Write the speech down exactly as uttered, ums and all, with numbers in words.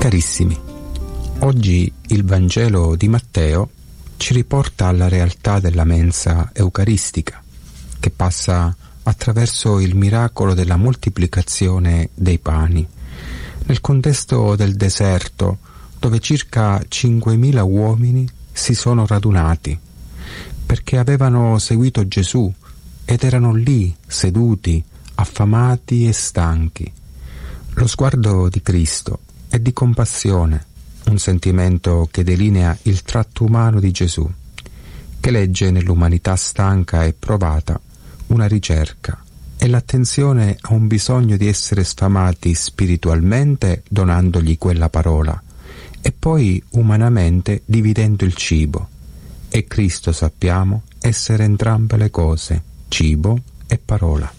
Carissimi, oggi il Vangelo di Matteo ci riporta alla realtà della mensa eucaristica, che passa attraverso il miracolo della moltiplicazione dei pani, nel contesto del deserto, dove circa cinquemila uomini si sono radunati, perché avevano seguito Gesù ed erano lì, seduti, affamati e stanchi. Lo sguardo di Cristo è di compassione, un sentimento che delinea il tratto umano di Gesù, che legge nell'umanità stanca e provata una ricerca e l'attenzione a un bisogno di essere sfamati spiritualmente donandogli quella parola e poi umanamente dividendo il cibo. E Cristo, sappiamo, essere entrambe le cose, cibo e parola.